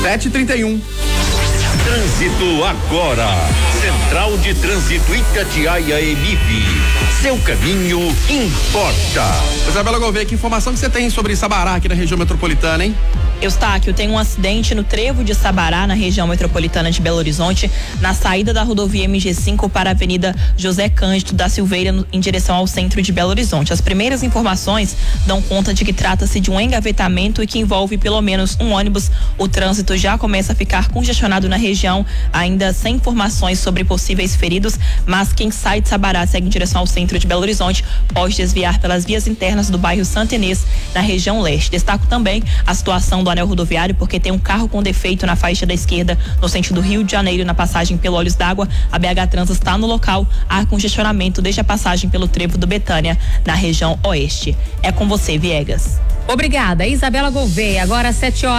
7h31. Trânsito agora. Central de Trânsito Itatiaia Emip. Seu caminho importa. Isabela Gouveia, que informação que você tem sobre Sabará aqui na região metropolitana, hein? Eustáquio, tem um acidente no trevo de Sabará, na região metropolitana de Belo Horizonte, na saída da rodovia MG5 para a Avenida José Cândido da Silveira, em direção ao centro de Belo Horizonte. As primeiras informações dão conta de que trata-se de um engavetamento e que envolve pelo menos um ônibus. O trânsito já começa a ficar congestionado na região, ainda sem informações sobre possíveis feridos, mas quem sai de Sabará segue em direção ao centro de Belo Horizonte pode desviar pelas vias internas do bairro Santa Inês, na região leste. Destaco também a situação do anel rodoviário, porque tem um carro com defeito na faixa da esquerda no sentido Rio de Janeiro, na passagem pelo Olhos d'Água. A BH Trans está no local. Há congestionamento desde a passagem pelo trevo do Betânia, na região oeste. É com você, Viegas. Obrigada, Isabela Gouveia. Agora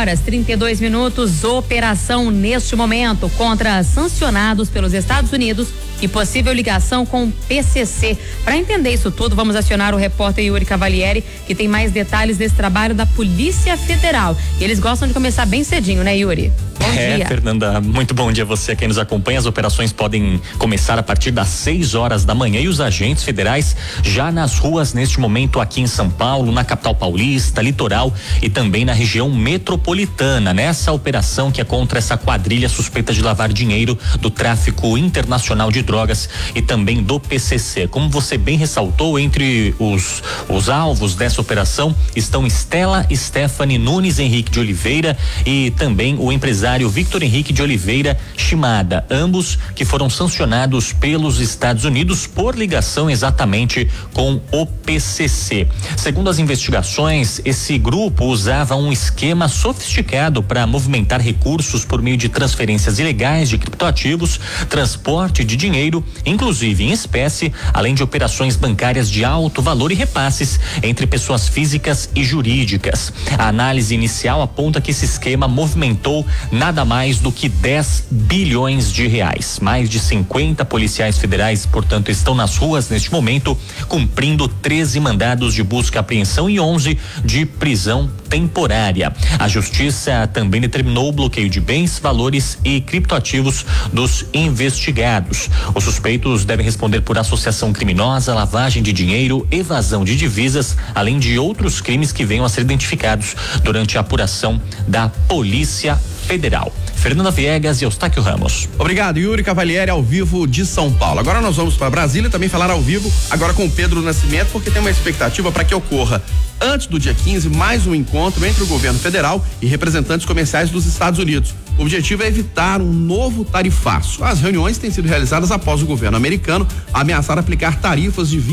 7h32. Operação neste momento contra sancionados pelos Estados Unidos e possível ligação com o PCC. Para entender isso tudo, vamos acionar o repórter Yuri Cavalieri, que tem mais detalhes desse trabalho da Polícia Federal. E eles gostam de começar bem cedinho, né, Yuri? Bom dia. Fernanda, muito bom dia a você, quem nos acompanha. As operações podem começar a partir das 6 horas da manhã e os agentes federais já nas ruas neste momento aqui em São Paulo, na capital paulista, litoral e também na região metropolitana, nessa operação que é contra essa quadrilha suspeita de lavar dinheiro do tráfico internacional de drogas e também do PCC. Como você bem ressaltou, entre os alvos dessa operação estão Estela Stephanie Nunes Henrique de Oliveira e também o empresário Victor Henrique de Oliveira Shimada, ambos que foram sancionados pelos Estados Unidos por ligação exatamente com o PCC. Segundo as investigações, esse grupo usava um esquema sofisticado para movimentar recursos por meio de transferências ilegais de criptoativos, transporte de dinheiro, inclusive em espécie, além de operações bancárias de alto valor e repasses entre pessoas físicas e jurídicas. A análise inicial aponta que esse esquema movimentou nada mais do que 10 bilhões de reais. Mais de 50 policiais federais, portanto, estão nas ruas neste momento, cumprindo 13 mandados de busca e apreensão e 11 de prisão temporária. A justiça também determinou o bloqueio de bens, valores e criptoativos dos investigados. Os suspeitos devem responder por associação criminosa, lavagem de dinheiro, evasão de divisas, além de outros crimes que venham a ser identificados durante a apuração da Polícia Federal. Fernanda Viegas e Eustáquio Ramos. Obrigado, Yuri Cavalieri, ao vivo de São Paulo. Agora nós vamos para Brasília também falar ao vivo, agora com o Pedro Nascimento, porque tem uma expectativa para que ocorra antes do dia 15 mais um encontro entre o governo federal e representantes comerciais dos Estados Unidos. O objetivo é evitar um novo tarifaço. As reuniões têm sido realizadas após o governo americano ameaçar aplicar tarifas de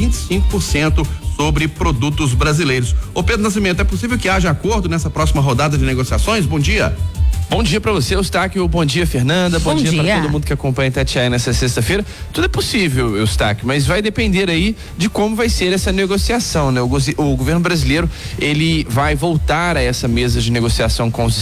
25% sobre produtos brasileiros. Ô Pedro Nascimento, é possível que haja acordo nessa próxima rodada de negociações? Bom dia. Bom dia pra você, Eustáquio. Bom dia, Fernanda. Bom dia pra todo mundo que acompanha Itatiaia nessa sexta-feira. Tudo é possível, Eustáquio, mas vai depender aí de como vai ser essa negociação, né? O governo brasileiro, ele vai voltar a essa mesa de negociação com os